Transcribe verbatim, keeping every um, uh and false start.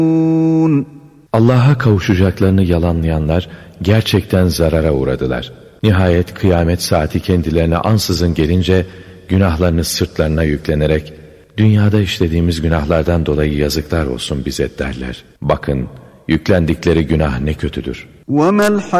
Allah'a kavuşacaklarını yalanlayanlar gerçekten zarara uğradılar. Nihayet kıyamet saati kendilerine ansızın gelince günahlarını sırtlarına yüklenerek dünyada işlediğimiz günahlardan dolayı yazıklar olsun bize derler. Bakın yüklendikleri günah ne kötüdür.